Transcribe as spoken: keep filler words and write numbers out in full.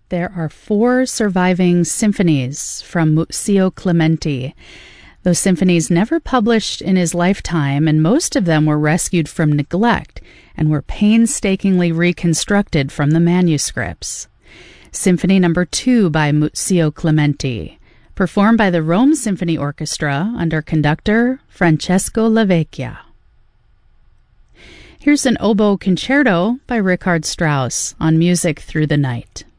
There are four surviving symphonies from Muzio Clementi. Those symphonies never published in his lifetime, and most of them were rescued from neglect and were painstakingly reconstructed from the manuscripts. Symphony number two by Muzio Clementi, performed by the Rome Symphony Orchestra under conductor Francesco Lavecchia. Here's an oboe concerto by Richard Strauss on Music Through the Night.